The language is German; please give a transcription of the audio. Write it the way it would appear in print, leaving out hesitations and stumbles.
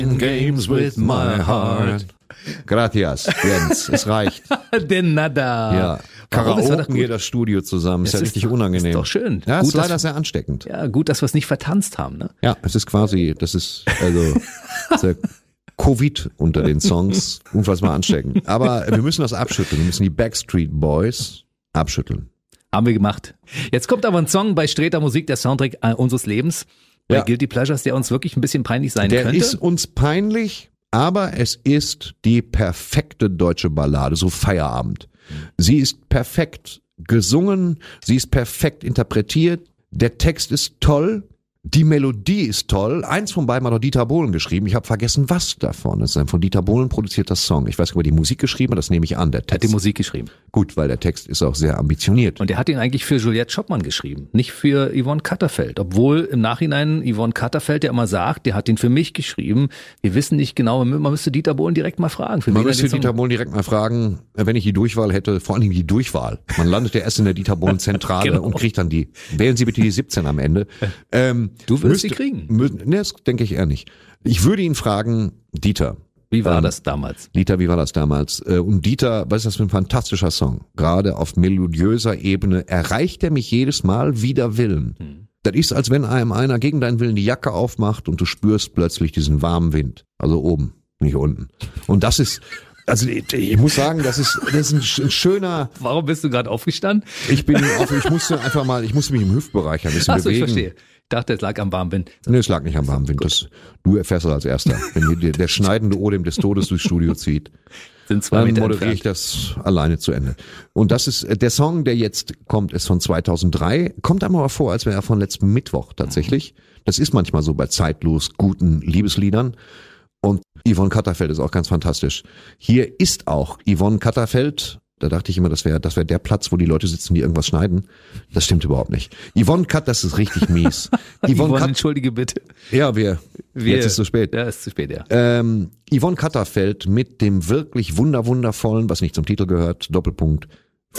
Games with my heart. Gratias, Jens, es reicht. De nada. Ja, Karaoke hier das Studio zusammen, ist ja richtig unangenehm. Ist doch schön. Ja, gut, ist leider sehr ansteckend. Ja, gut, dass wir es nicht vertanzt haben, ne? Ja, es ist quasi, das ist der Covid unter den Songs, unfassbar ansteckend. Aber wir müssen das abschütteln, wir müssen die Backstreet Boys abschütteln. Haben wir gemacht. Jetzt kommt aber ein Song bei Sträter Musik, der Soundtrack unseres Lebens, bei Guilty Pleasures, der uns wirklich ein bisschen peinlich sein könnte. Der ist uns peinlich, aber es ist die perfekte deutsche Ballade, so Feierabend. Sie ist perfekt gesungen, sie ist perfekt interpretiert, der Text ist toll, die Melodie ist toll. Eins von beiden hat doch Dieter Bohlen geschrieben. Ich habe vergessen, was davon. Es ist ein von Dieter Bohlen produzierter Song. Ich weiß nicht, ob er die Musik geschrieben hat, das nehme ich an, der Text. Er hat die Musik geschrieben. Gut, weil der Text ist auch sehr ambitioniert. Und er hat ihn eigentlich für Juliette Schoppmann geschrieben, nicht für Yvonne Katterfeld. Obwohl im Nachhinein Yvonne Katterfeld ja immer sagt, der hat ihn für mich geschrieben. Wir wissen nicht genau, man müsste Dieter Bohlen direkt mal fragen. Man müsste Dieter Bohlen direkt mal fragen, wenn ich die Durchwahl hätte, vor allem die Durchwahl. Man landet ja erst in der Dieter Bohlen Zentrale Genau. und kriegt dann wählen Sie bitte die 17 am Ende. Du wirst sie kriegen. Ne, das denke ich eher nicht. Ich würde ihn fragen, Dieter. Wie war das damals? Dieter, wie war das damals? Und Dieter, was ist das für ein fantastischer Song? Gerade auf melodiöser Ebene erreicht er mich jedes Mal wider Willen. Das ist, als wenn einem einer gegen deinen Willen die Jacke aufmacht und du spürst plötzlich diesen warmen Wind. Also oben, nicht unten. Und das ist, also ich muss sagen, das ist ein schöner. Warum bist du gerade aufgestanden? Ich musste mich im Hüftbereich ein bisschen Achso, bewegen. ich verstehe. Ich dachte, es lag am warmen Wind. Nee, es lag nicht am warmen Wind. Du erfährst das als Erster. Wenn hier der schneidende Odem des Todes durchs Studio zieht, Sind 2 dann Meter moderiere ich das alleine zu Ende. Und das ist, der Song, der jetzt kommt, ist von 2003. Kommt einem aber vor, als wäre er von letztem Mittwoch tatsächlich. Das ist manchmal so bei zeitlos guten Liebesliedern. Und Yvonne Katterfeld ist auch ganz fantastisch. Hier ist auch Yvonne Katterfeld. Da dachte ich immer, das wäre der Platz, wo die Leute sitzen, die irgendwas schneiden. Das stimmt überhaupt nicht. Yvonne Kat, das ist richtig mies. Yvonne, Kat, entschuldige bitte. ja, jetzt ist es zu spät. Ja, ist zu spät, ja. Yvonne Katterfeld mit dem wirklich wundervollen, was nicht zum Titel gehört, Doppelpunkt,